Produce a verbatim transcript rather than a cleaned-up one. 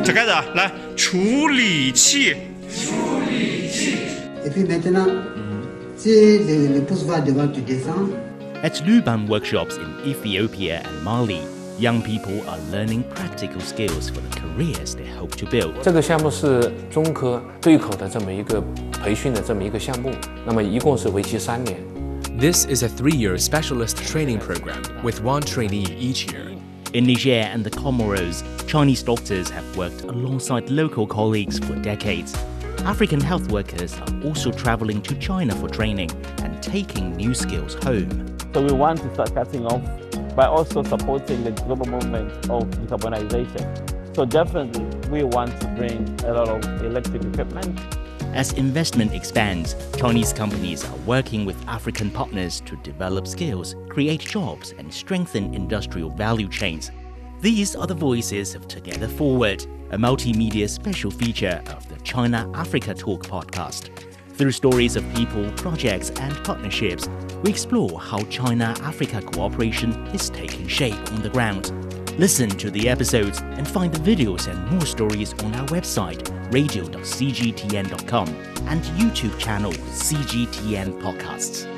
Together, 来处理器。 Et puis maintenant, si le, le pouce va devoir te descendre. At Luban workshops in Ethiopia and Mali, young people are learning practical skills for the careers they hope to build. 这个项目是中科对口的这么一个培训的这么一个项目，那么一共是为期三年。 This is a three-year specialist training program with one trainee each year. In Niger and the Comoros, Chinese doctors have worked alongside local colleagues for decades. African health workers are also traveling to China for training and taking new skills home. So we want to start cutting off by also supporting the global movement of decarbonization. So definitely we want to bring a lot of electric equipment. As investment expands, Chinese companies are working with African partners to develop skills, create jobs, and strengthen industrial value chains. These are the voices of Together Forward, a multimedia special feature of the China-Africa Talk podcast. Through stories of people, projects, and partnerships, we explore how China-Africa cooperation is taking shape on the ground. Listen to the episodes and find the videos and more stories on our website, radio dot c g t n dot com, and YouTube channel C G T N Podcasts.